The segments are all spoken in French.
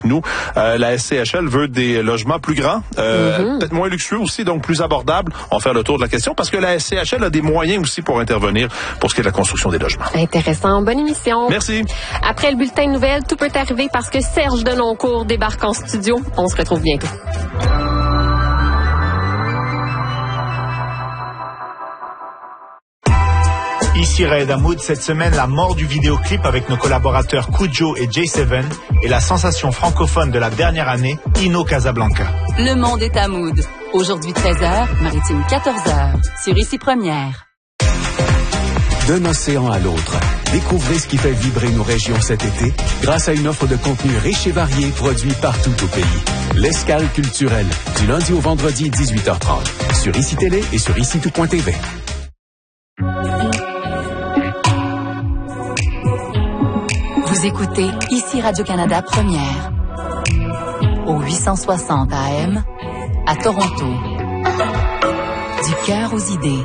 Nous, la SCHL veut des logements plus grands, peut-être moins luxueux aussi, donc plus abordables. On va faire le tour de la question parce que la SCHL a des moyens aussi pour intervenir pour ce qui est de la construction des logements. Intéressant. Bonne émission. Merci. Après le bulletin de nouvelles, tout peut arriver parce que Serge Deloncourt débarque en studio. On se retrouve bientôt. Ici Raed Hamoud, cette semaine, la mort du vidéoclip avec nos collaborateurs Kujo et J7 et la sensation francophone de la dernière année, Ino Casablanca. Le monde est Hamoud. Aujourd'hui 13h, Maritime 14h, sur Ici Première. D'un océan à l'autre, découvrez ce qui fait vibrer nos régions cet été grâce à une offre de contenu riche et varié produit partout au pays. L'Escale culturelle, du lundi au vendredi 18h30, sur Ici Télé et sur icitout.tv. Vous écoutez Ici Radio-Canada Première, au 860 AM, à Toronto. Du cœur aux idées.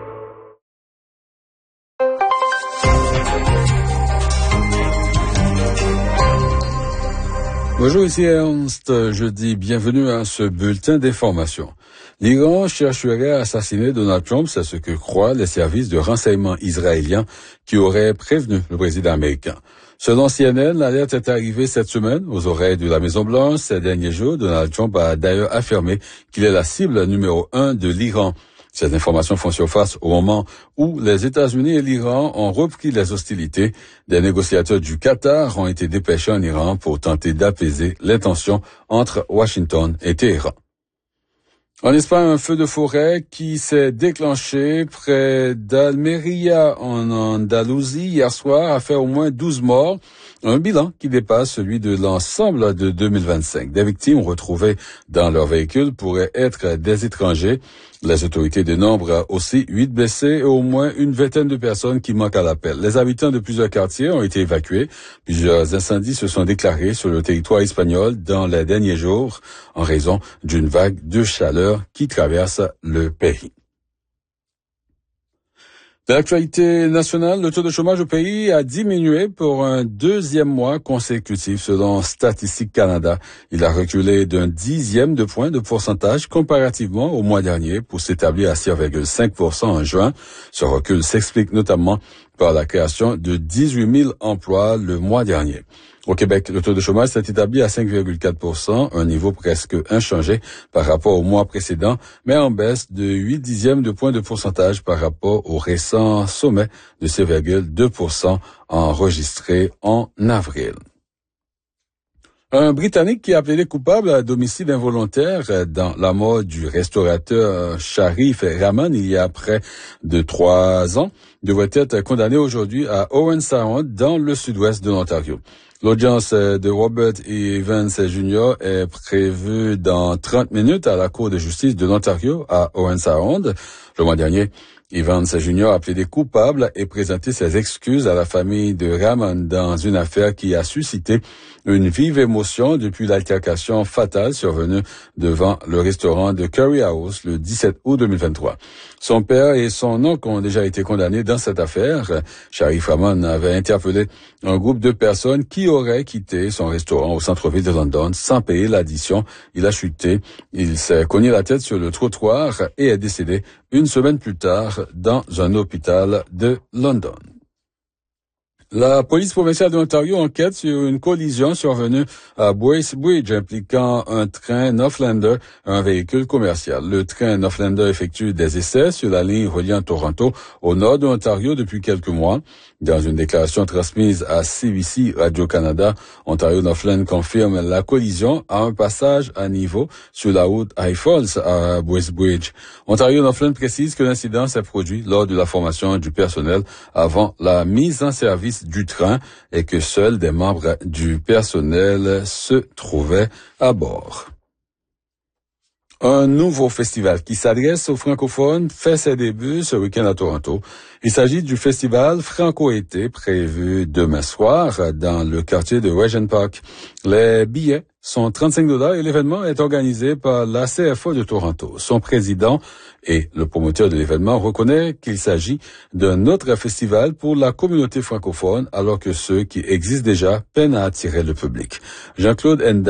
Bonjour, ici Ernst. Je dis bienvenue à ce bulletin d'information. L'Iran chercherait à assassiner Donald Trump, c'est ce que croient les services de renseignement israéliens qui auraient prévenu le président américain. Selon CNN, l'alerte est arrivée cette semaine aux oreilles de la Maison-Blanche. Ces derniers jours, Donald Trump a d'ailleurs affirmé qu'il est la cible numéro 1 de l'Iran. Ces informations font surface au moment où les États-Unis et l'Iran ont repris les hostilités. Des négociateurs du Qatar ont été dépêchés en Iran pour tenter d'apaiser les tensions entre Washington et Téhéran. En Espagne, un feu de forêt qui s'est déclenché près d'Almeria en Andalousie hier soir a fait au moins 12 morts, un bilan qui dépasse celui de l'ensemble de 2025. Des victimes retrouvées dans leur véhicule pourraient être des étrangers. Les autorités dénombrent aussi 8 blessés et au moins une vingtaine de personnes qui manquent à l'appel. Les habitants de plusieurs quartiers ont été évacués. Plusieurs incendies se sont déclarés sur le territoire espagnol dans les derniers jours en raison d'une vague de chaleur qui traverse le pays. De l'actualité nationale, le taux de chômage au pays a diminué pour un deuxième mois consécutif selon Statistique Canada. Il a reculé d'un 10e de point de pourcentage comparativement au mois dernier pour s'établir à 6,5% en juin. Ce recul s'explique notamment par la création de 18 000 emplois le mois dernier. Au Québec, le taux de chômage s'est établi à 5,4%, un niveau presque inchangé par rapport au mois précédent, mais en baisse de 0,8 de point de pourcentage par rapport au récent sommet de 6,2% enregistré en avril. Un Britannique qui a plaidé coupable à d'homicide involontaire dans la mort du restaurateur Sharif Rahman il y a près de 3 ans devrait être condamné aujourd'hui à Owen Sound dans le sud-ouest de l'Ontario. L'audience de Robert Evans Jr. est prévue dans 30 minutes à la Cour de justice de l'Ontario à Owen Sound. Le mois dernier, Evans Jr. a plaidé coupable et présenté ses excuses à la famille de Rahman dans une affaire qui a suscité une vive émotion depuis l'altercation fatale survenue devant le restaurant de Curry House le 17 août 2023. Son père et son oncle ont déjà été condamnés dans cette affaire. Sharif Rahman avait interpellé un groupe de personnes qui auraient quitté son restaurant au centre-ville de London sans payer l'addition. Il a chuté, il s'est cogné la tête sur le trottoir et est décédé une semaine plus tard dans un hôpital de London. La police provinciale de l'Ontario enquête sur une collision survenue à Bracebridge impliquant un train Northlander et un véhicule commercial. Le train Northlander effectue des essais sur la ligne reliant Toronto au nord de l'Ontario depuis quelques mois. Dans une déclaration transmise à CBC Radio-Canada, Ontario Northland confirme la collision à un passage à niveau sur la route High Falls à Bracebridge. Ontario Northland précise que l'incident s'est produit lors de la formation du personnel avant la mise en service du train et que seuls des membres du personnel se trouvaient à bord. Un nouveau festival qui s'adresse aux francophones fait ses débuts ce week-end à Toronto. Il s'agit du festival Franco-été prévu demain soir dans le quartier de Regent Park. Les billets sont 35$ et l'événement est organisé par la CFA de Toronto. Son président et le promoteur de l'événement reconnaît qu'il s'agit d'un autre festival pour la communauté francophone alors que ceux qui existent déjà peinent à attirer le public. Jean-Claude Enda